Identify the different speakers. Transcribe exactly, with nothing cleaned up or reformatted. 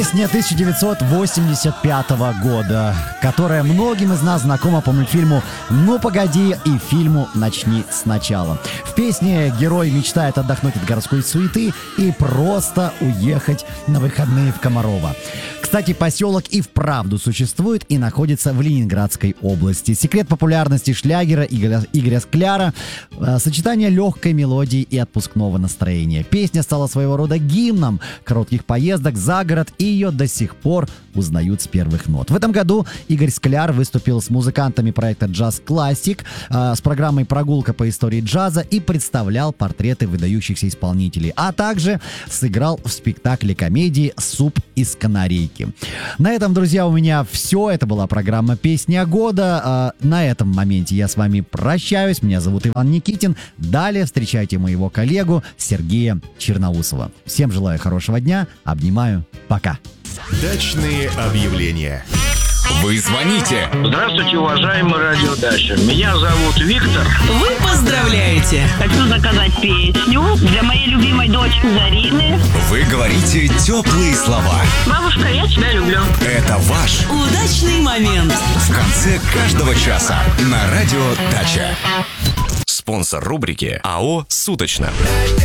Speaker 1: Песня тысяча девятьсот восемьдесят пятого года, которая многим из нас знакома по мультфильму «Ну погоди» и фильму «Начни сначала». В песне герой мечтает отдохнуть от городской суеты и просто уехать на выходные в Комарово. Кстати, поселок и вправду существует и находится в Ленинградской области. Секрет популярности шлягера Игоря, Игоря Скляра э, — сочетание легкой мелодии и отпускного настроения. Песня стала своего рода гимном коротких поездок за город, и ее до сих пор узнают с первых нот. В этом году Игорь Скляр выступил с музыкантами проекта «Джаз Классик», э, с программой «Прогулка по истории джаза» и представлял портреты выдающихся исполнителей, а также сыграл в спектакле комедии «Суп из канарейки». На этом, друзья, у меня все. Это была программа «Песня года». А на этом моменте я с вами прощаюсь. Меня зовут Иван Никитин. Далее встречайте моего коллегу Сергея Черноусова. Всем желаю хорошего дня. Обнимаю. Пока.
Speaker 2: Дачные объявления.
Speaker 3: Вы звоните.
Speaker 4: Здравствуйте, уважаемый радиодача. Меня зовут Виктор.
Speaker 5: Вы поздравляете.
Speaker 6: Хочу заказать песню для моей любимой дочки Зарины.
Speaker 3: Вы говорите теплые слова.
Speaker 6: Бабушка, я тебя люблю.
Speaker 3: Это ваш
Speaker 5: Удачный момент.
Speaker 3: в конце каждого часа на радио Дача. Спонсор рубрики АО «Суточно».